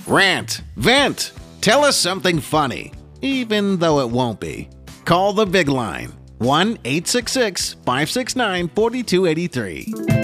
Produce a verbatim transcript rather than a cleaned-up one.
Rant, vent, tell us something funny, even though it won't be. Call the big line, one eight six six, five six nine, four two eight three.